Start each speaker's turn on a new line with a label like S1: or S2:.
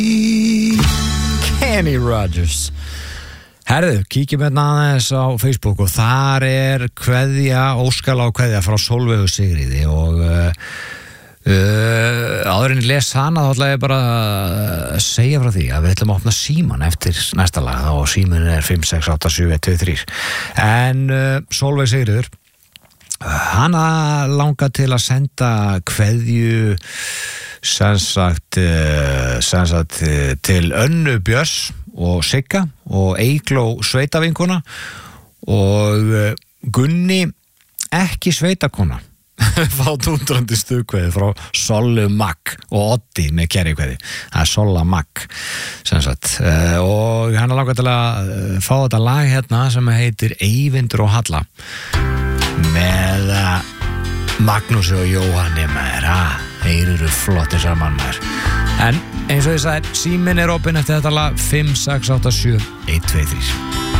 S1: Kenny Rogers. Herðu, kíkjum hérna aðeins á Facebook og þar kveðja, óskalag kveðja frá Sólveigu Sigríði og áður en ég les hana þá ætla ég bara að segja frá því að við ætlum að opna síman eftir næsta lag og símin 5687123 en Sólveig Sigríður hana langar til að senda kveðju sem sagt til Önnu Björns og Sigga og Eygló sveitavinkona og Gunni ekki sveitakona fá túndrandi stuðkveði frá Sollu Magg og Oddi með kerrikveði það Solla Magg sem sagt og hann langar til að fá þetta lag hérna sem heitir Eyvindur og Halla með Magnúsi og Jóhanni maður þeir eru flottir saman maður en eins og ég sagði síminn opinn eftir þetta lag 5687123